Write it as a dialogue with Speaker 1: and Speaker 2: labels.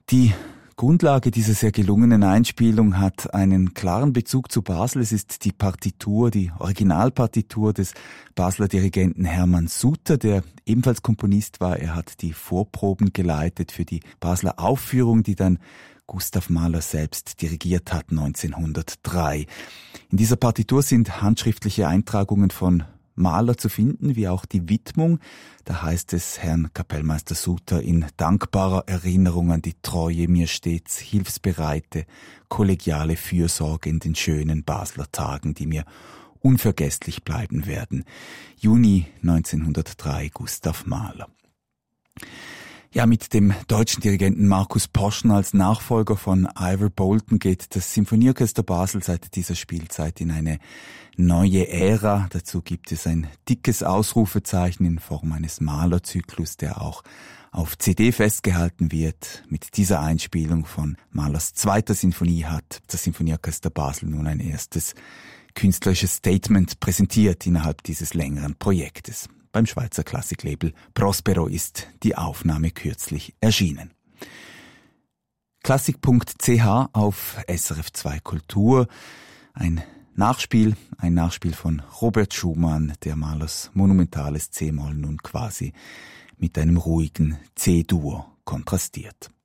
Speaker 1: Die Grundlage dieser sehr gelungenen Einspielung hat einen klaren Bezug zu Basel. Es ist die Partitur, die Originalpartitur des Basler Dirigenten Hermann Suter, der ebenfalls Komponist war. Er hat die Vorproben geleitet für die Basler Aufführung, die dann Gustav Mahler selbst dirigiert hat 1903. In dieser Partitur sind handschriftliche Eintragungen von Mahler zu finden, wie auch die Widmung. Da heißt es Herrn Kapellmeister Suter in dankbarer Erinnerung an die treue, mir stets hilfsbereite, kollegiale Fürsorge in den schönen Basler Tagen, die mir unvergesslich bleiben werden. Juni 1903, Gustav Mahler. Ja, mit dem deutschen Dirigenten Markus Poschner als Nachfolger von Ivor Bolton geht das Symphonieorchester Basel seit dieser Spielzeit in eine neue Ära. Dazu gibt es ein dickes Ausrufezeichen in Form eines Mahler-Zyklus, der auch auf CD festgehalten wird. Mit dieser Einspielung von Mahlers zweiter Sinfonie hat das Symphonieorchester Basel nun ein erstes künstlerisches Statement präsentiert innerhalb dieses längeren Projektes. Beim Schweizer Klassiklabel Prospero ist die Aufnahme kürzlich erschienen. Klassik.ch auf SRF 2 Kultur. Ein Nachspiel von Robert Schumann, der Mahlers monumentales C-Moll nun quasi mit einem ruhigen C-Dur kontrastiert.